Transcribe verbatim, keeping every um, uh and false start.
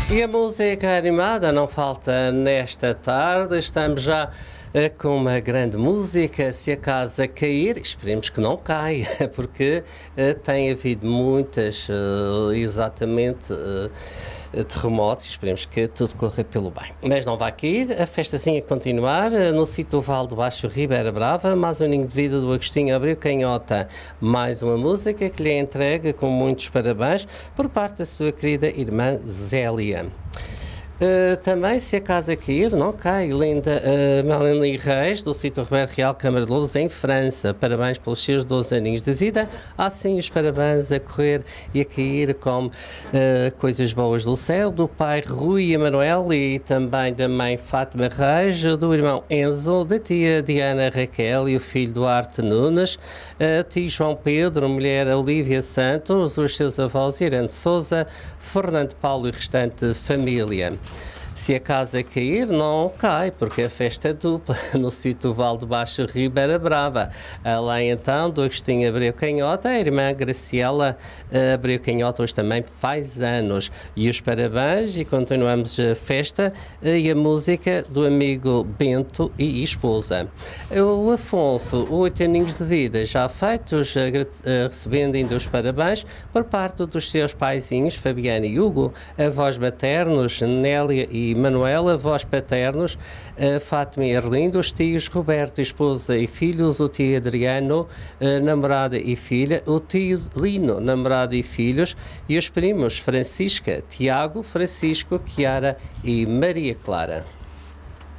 E a música animada não falta nesta tarde. Estamos já eh, com uma grande música. Se a casa cair, esperemos que não caia, porque eh, tem havido muitas, eh, exatamente, eh, terremotos. Esperemos que tudo corra pelo bem. Mas não vai cair, a festa sim a continuar. eh, No sítio Val de Baixo, Ribeira Brava, mais um ninho de vida do Agostinho Abreu Canhota. Mais uma música que lhe é entregue com muitos parabéns por parte da sua querida irmã Zélia. Uh, também, se a casa cair, não cai. Linda uh, Melanie Reis, do sítio Roberto Real, Câmara de Louros, em França. Parabéns pelos seus doze aninhos de vida. Há sim os parabéns a correr e a cair com uh, coisas boas do céu, do pai Rui Emanuel e também da mãe Fátima Reis, do irmão Enzo, da tia Diana Raquel e o filho Duarte Nunes, uh, tio João Pedro, mulher Olívia Santos, os seus avós Irene Souza, Fernando Paulo e restante família. Se a casa cair, não cai, porque a festa é dupla no sítio Val de Baixo, Ribeira Brava. Além então do Agostinho Abreu Canhota, a irmã Graciela Abreu Canhota hoje também faz anos. E os parabéns, e continuamos a festa e a música do amigo Bento e esposa. O Afonso, oito aninhos de vida já feitos, recebendo ainda os parabéns por parte dos seus paizinhos, Fabiana e Hugo, avós maternos, Nélia e Manuela, avós paternos, uh, Fátima e Arlindo, os tios Roberto, esposa e filhos, o tio Adriano, uh, namorada e filha, o tio Lino, namorada e filhos, e os primos Francisca, Tiago, Francisco, Chiara e Maria Clara.